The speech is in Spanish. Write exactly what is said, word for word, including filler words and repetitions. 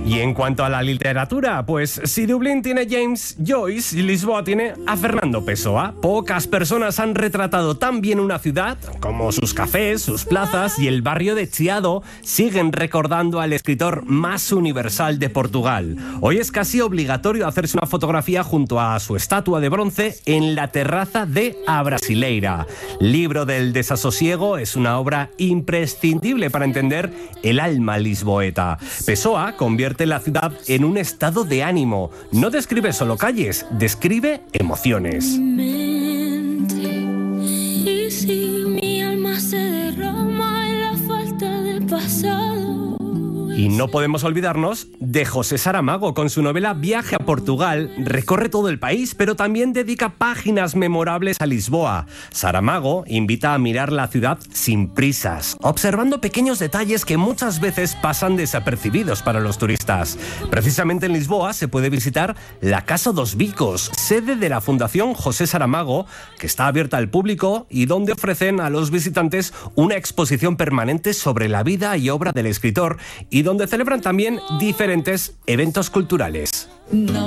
Y en cuanto a la literatura, pues si Dublín tiene James Joyce y Lisboa tiene a Fernando Pessoa. Pocas personas han retratado tan bien una ciudad como sus cafés, sus plazas y el barrio de Chiado siguen recordando al escritor más universal de Portugal. Hoy es casi obligatorio hacerse una fotografía junto a su estatua de bronce en la terraza de A Brasileira. Libro del Desasosiego es una obra imprescindible para entender el alma lisboeta. Pessoa convierte la ciudad en un estado de ánimo. No describe solo calles, describe emociones. Y si mi alma se derrama en la falta de pasado. Y no podemos olvidarnos de José Saramago. Con su novela Viaje a Portugal recorre todo el país, pero también dedica páginas memorables a Lisboa. Saramago invita a mirar la ciudad sin prisas, observando pequeños detalles que muchas veces pasan desapercibidos para los turistas. Precisamente en Lisboa se puede visitar la Casa dos Bicos, sede de la Fundación José Saramago, que está abierta al público y donde ofrecen a los visitantes una exposición permanente sobre la vida y obra del escritor y donde celebran también diferentes eventos culturales. No.